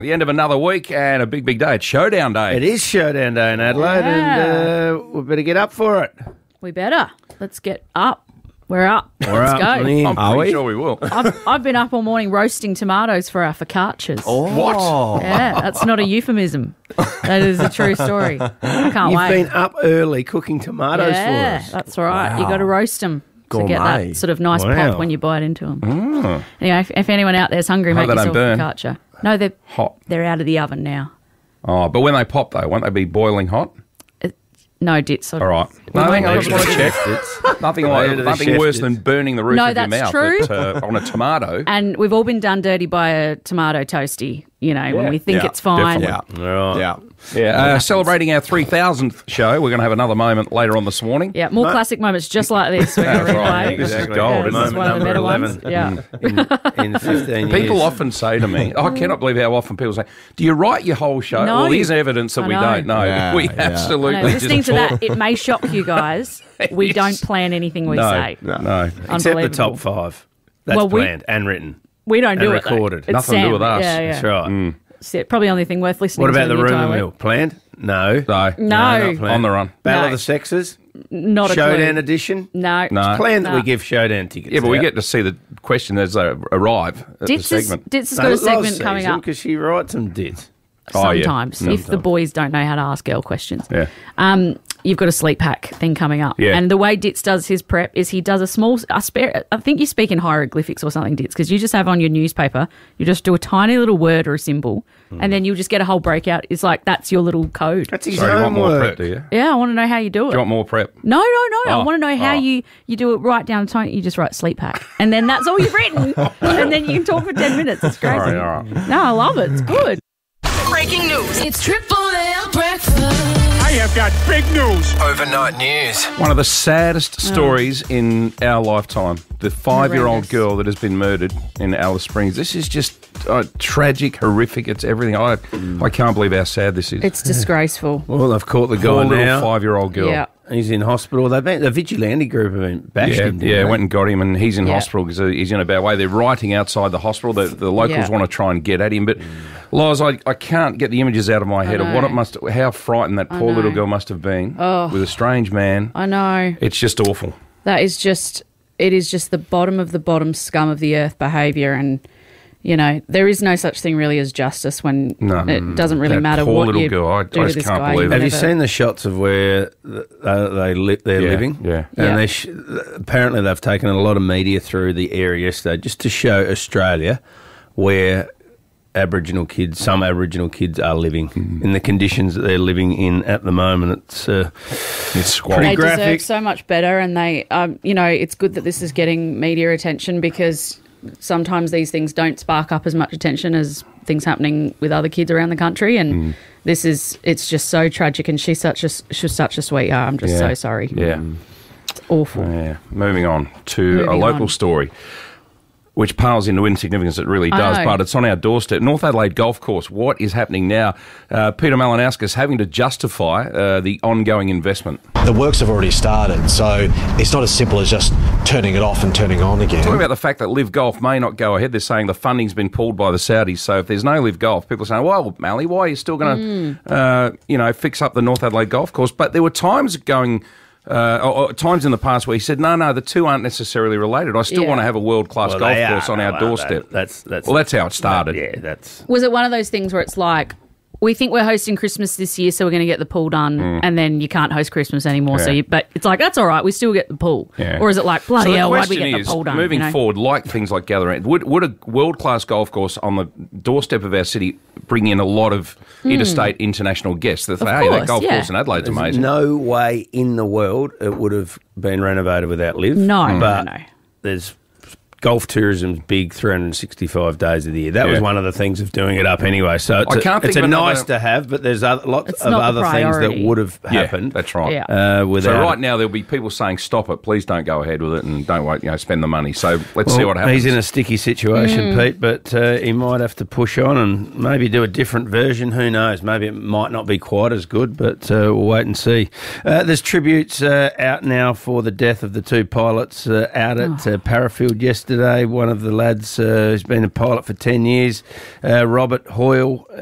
The end of another week and a big, big day. It's Showdown Day. It is Showdown Day in Adelaide, and we better get up for it. We better. Let's get up. We're up. Let's go. I'm Are pretty we? sure we will. I've been up all morning roasting tomatoes for our focaccias. What? Yeah, that's not a euphemism. That is a true story. I can't You've wait. been up early cooking tomatoes Yeah, for us. that's right. You got to roast them to get Gourmet. that sort of nice Wow. pop when you bite into them. Anyway, if anyone out there's hungry, Hope make they don't yourself a burn. focaccia. No, Hot. they're out of the oven now. Oh, but when they pop, though, won't they be boiling hot? No, dits. All right. We No, won't I just want to probably- check. Nothing Later to the chef worse bits. than burning the roof No, of your that's mouth true. but, on a tomato. And we've all been done dirty by a tomato toasty, you know, when we think Yeah, it's fine. definitely. Right. Yeah. Yeah, celebrating our 3,000th show. We're going to have another moment later on this morning. Yeah, more classic moments just like this. We're going to That's right. replay. This is Exactly. gold, Yeah, isn't this it? is one of the better ones. 11. Yeah. In 15 years. People often say to me, I cannot believe how often people say, do you write your whole show? No. Well, there's evidence that I we know. don't know. Yeah, We yeah. absolutely No, listening just to talk. that, it may shock you guys. We Yes. don't plan anything we No, say. no. Except the Unbelievable. top five. That's Well, we- planned and written. We don't do And it. though. recorded. It's Nothing to do Sam. with us. Yeah, yeah. That's right. It's probably the only thing worth listening What to. about the in rumour entire week. mill? Planned? No. No. No. not planned. On the run. Battle No. of the Sexes? Not a Showdown clue. edition? No. No. Planned that No. we give Showdown tickets. Yeah, but we out. get to see the question as they arrive at the Ditz segment. has got a segment coming up because she writes them dits. Oh, yeah. sometimes if the boys don't know how to ask girl questions. Yeah. You've got a sleep hack thing coming up. Yeah. And the way Ditz does his prep is he does I think you speak in hieroglyphics or something, Ditz, because you just have on your newspaper, you just do a tiny little word or a symbol, and then you'll just get a whole breakout. It's like, that's your little code. That's his Sorry, you want more homework. prep, do you? Yeah, I want to know how you do it. Do you want more prep? No. I Oh, want to know how oh. you do it right down to time. You just write sleep hack. And then that's all you've written. And then you can talk for 10 minutes. It's crazy. All right. No, I love it. It's good. Breaking news. It's Triple M breakfast. I have got big news. Overnight news. One of the saddest stories in our lifetime. The 5-year-old Horrendous. girl that has been murdered in Alice Springs. This is just tragic, horrific. It's everything. I can't believe how sad this is. It's disgraceful. Well, they've caught the Poor guy little now. 5-year-old girl. Yeah. He's in hospital. The vigilante group have been bashed him. didn't they? went and got him, and he's in Yeah. hospital because he's in a bad way. They're writing outside the hospital. The locals Yeah. want to try and get at him, but Loz, I can't get the images out of my head of what how frightened that poor little know. girl must have been with a strange man. I know. It's just awful. It is just the bottom of the bottom scum of the earth behaviour, and you know there is no such thing really as justice when it doesn't really That matter poor what little you girl, I do to just this can't guy. believe it. Have you Never- seen the shots of where they're living? Yeah. And Yeah. apparently they've taken a lot of media through the area yesterday just to show Australia where some Aboriginal kids are living in the conditions that they're living in at the moment. It's squalid. They graphic. deserve so much better, and they, it's good that this is getting media attention because sometimes these things don't spark up as much attention as things happening with other kids around the country, and it's just so tragic. And she's such a sweetheart. I'm just so sorry. Yeah. It's awful. Yeah. Moving on to a Moving local on. story, which pales into insignificance. It really I does, know. but it's on our doorstep. North Adelaide Golf Course. What is happening now? Peter Malinauskas having to justify the ongoing investment. The works have already started, so it's not as simple as just turning it off and turning on again. Talking about the fact that Live Golf may not go ahead. They're saying the funding's been pulled by the Saudis. So if there's no Live Golf, people are saying, well, Mally, why are you still going to, fix up the North Adelaide Golf Course? But there were times times in the past where he said, no, the two aren't necessarily related. I still Yeah. want to have a world-class golf course on our doorstep. That's Well, that's how it started. Yeah, that's Was it one of those things where it's like, we think we're hosting Christmas this year, so we're going to get the pool done, and then you can't host Christmas anymore. Yeah. But it's like, that's all right, we still get the pool. Yeah. Or is it like, bloody So the hell, why'd we question get is, the pool done? moving you know? forward, like things like Gather Round, would a world-class golf course on the doorstep of our city bring in a lot of interstate international guests? That, hey, that course, golf yeah. course in Adelaide's There's amazing. no way in the world it would have been renovated without Live. No, but no. there's golf tourism's big 365 days of the year. That was Yeah. one of the things of doing it up anyway. So it's I can't it's think a of nice another- to have, but there's lots It's of not the other things that priority. would have Yeah, happened. that's right. Yeah. Without So right it. now there'll be people saying, "Stop it! Please don't go ahead with it, and don't wait, spend the money." So let's see what happens. He's in a sticky situation, Pete, but he might have to push on and maybe do a different version. Who knows? Maybe it might not be quite as good, but we'll wait and see. There's tributes out now for the death of the two pilots out at Parafield yesterday. yesterday. One of the lads who's been a pilot for 10 years, Robert Hoyle,